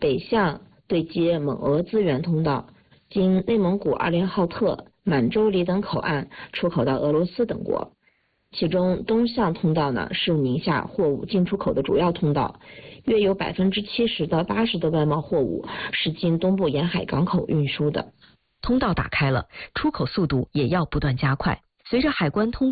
北向对接蒙俄资源通道，经内蒙古阿联浩特、满洲里等口岸出口到俄罗斯等国。其中东向通道呢是宁夏货物进出口的主要通道，约有70%到80%的外贸货物是经东部沿海港口运输的。 通道打开了，出口速度也要不断加快。随着海关通